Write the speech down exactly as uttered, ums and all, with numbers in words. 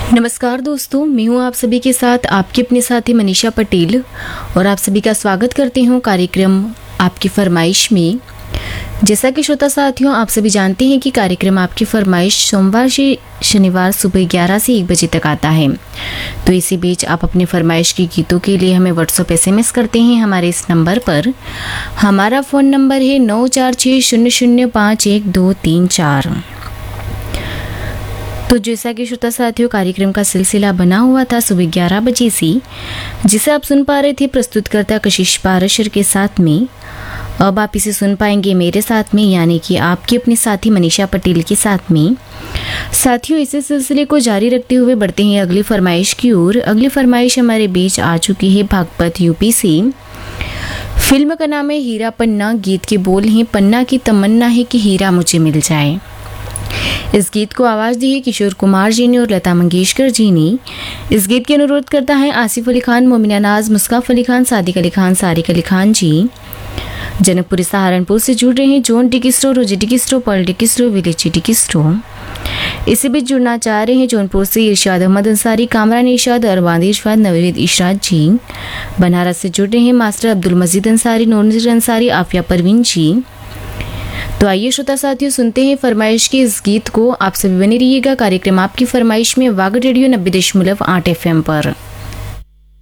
नमस्कार दोस्तों, मैं हूं आप सभी के साथ आपकी अपने साथी मनीषा पटेल और आप सभी का स्वागत करते हूं कार्यक्रम आपकी फरमाइश में। जैसा कि श्रोता साथियों, आप सभी जानते हैं कि कार्यक्रम आपकी फरमाइश सोमवार से शनिवार सुबह ग्यारह से एक बजे तक आता है। तो इसी बीच आप अपने फरमाइश के गीतों के लिए हमें व्हाट्सएप एसएमएस करते हैं हमारे इस नंबर पर। हमारा फ़ोन नंबर है नौ चार छः शून्य शून्य पाँच एक दो तीन चार। तो जैसा कि श्रोता साथियों, कार्यक्रम का सिलसिला बना हुआ था सुबह ग्यारह बजे से, जिसे आप सुन पा रहे थे प्रस्तुतकर्ता कशिश पाराशर के साथ में। अब आप इसे सुन पाएंगे मेरे साथ में, यानी कि आपकी अपनी साथी मनीषा पटेल के साथ में। साथियों, इसी सिलसिले को जारी रखते हुए बढ़ते हैं अगली फरमाइश की ओर। अगली फरमाइश हमारे बीच आ चुकी है भागपत यूपी से। फिल्म का नाम है हीरा पन्ना। गीत के बोल हैं, पन्ना की तमन्ना है कि हीरा मुझे मिल जाए। इस गीत को आवाज़ दी है किशोर कुमार जी ने और लता मंगेशकर जी ने। इस गीत के अनुरोध करता है आसिफ अली खान, मोमिना नाज, मुस्काफ अली खान, सादिक अली खान, सारिक अली खान जी। जनकपुरी सहारनपुर से जुड़ रहे हैं जॉन डिकिस्ट्रो, रोजी डिकिस्ट्रो, पॉल डिकिस्ट्रो, विलेची डिकिस्ट्रो। इसी बीच जुड़ना चाह रहे हैं जौनपुर से इरशाद अहमद अंसारी, कामरान इरशाद, अरबाद इरशाद, नवरीद इशरात जी। बनारस से जुड़ रहे हैं मास्टर अब्दुल मजीद अंसारी, नूर अंसारी, आफिया परवीन जी। तो आइए श्रोता साथियों, सुनते हैं फरमाइश के इस गीत को। आप सभी बने रहिएगा कार्यक्रम आपकी फरमाइश में वाग रेडियो नब्बे दशमलव आठ एफ एम पर।